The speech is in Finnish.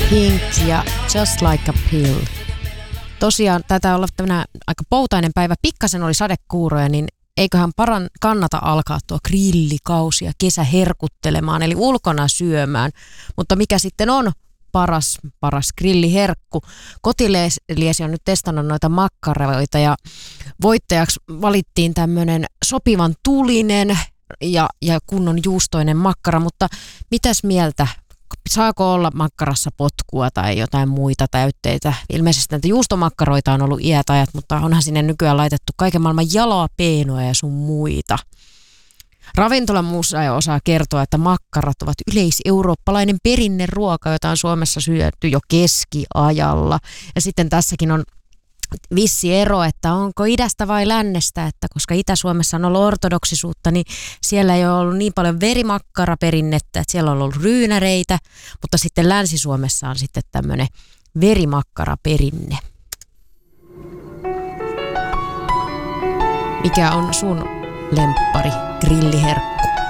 Pink ja Just Like a Pill. Tosiaan taitaa olla tämmöinen aika poutainen päivä. Pikkasen oli sadekuuroja, niin eiköhän kannata alkaa tuo grillikausi ja kesä herkuttelemaan, eli ulkona syömään. Mutta mikä sitten on paras grilliherkku? Kotiliesi on nyt testannut noita makkaroita ja voittajaksi valittiin tämmöinen sopivan tulinen ja kunnon juustoinen makkara, mutta mitäs mieltä? Saako olla makkarassa potkua tai jotain muita täytteitä? Ilmeisesti näitä juustomakkaroita on ollut iät ajat, mutta onhan sinne nykyään laitettu kaiken maailman jalapeenoja ja sun muita. Ravintolamuseo osaa kertoa, että makkarat ovat yleiseurooppalainen perinneruoka, jota on Suomessa syöty jo keskiajalla. Ja sitten tässäkin on vissi ero, että onko idästä vai lännestä, että koska Itä-Suomessa on ollut ortodoksisuutta, niin siellä ei ole ollut niin paljon verimakkaraperinnettä, että siellä on ollut ryynäreitä, mutta sitten Länsi-Suomessa on sitten tämmöinen verimakkaraperinne. Mikä on sun lemppari grilliherkku?